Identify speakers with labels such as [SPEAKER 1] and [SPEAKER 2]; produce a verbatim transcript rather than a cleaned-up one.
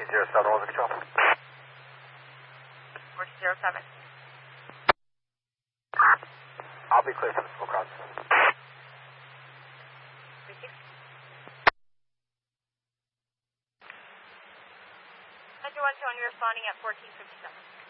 [SPEAKER 1] zero seven, one control.
[SPEAKER 2] four zero seven.
[SPEAKER 1] I'll be clear for the smoke cross.
[SPEAKER 2] three six. nine two one two, you're responding at fourteen fifty-seven.